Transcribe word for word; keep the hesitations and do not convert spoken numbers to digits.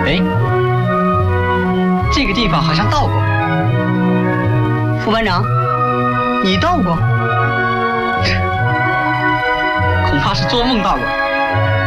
哎，这个地方好像到过。 副班长， 你到过？恐怕是做梦到过。